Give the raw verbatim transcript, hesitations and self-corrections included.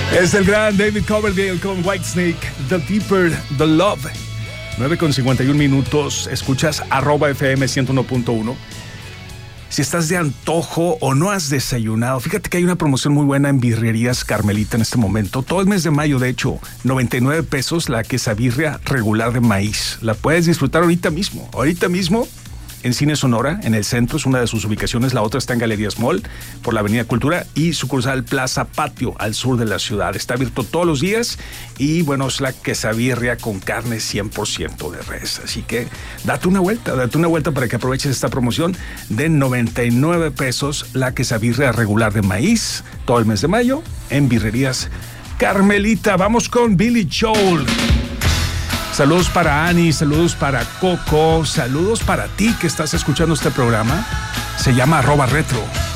Es el gran David Coverdale con Whitesnake, The Deeper, The Love. nueve con cincuenta y un minutos, escuchas arroba F M ciento uno punto uno. Si estás de antojo o no has desayunado, fíjate que hay una promoción muy buena en Birrerías Carmelita en este momento. Todo el mes de mayo, de hecho, noventa y nueve pesos la quesabirria regular de maíz. La puedes disfrutar ahorita mismo, ahorita mismo. En Cine Sonora, en el centro, es una de sus ubicaciones. La otra está en Galerías Mall, por la Avenida Cultura, y sucursal Plaza Patio, al sur de la ciudad. Está abierto todos los días y, bueno, es la quesabirria con carne cien por ciento de res. Así que date una vuelta, date una vuelta para que aproveches esta promoción de noventa y nueve pesos la quesabirria regular de maíz, todo el mes de mayo, en Birrerías Carmelita. Vamos con Billy Joel. Saludos para Ani, saludos para Coco, saludos para ti que estás escuchando este programa. Se llama Arroba Retro.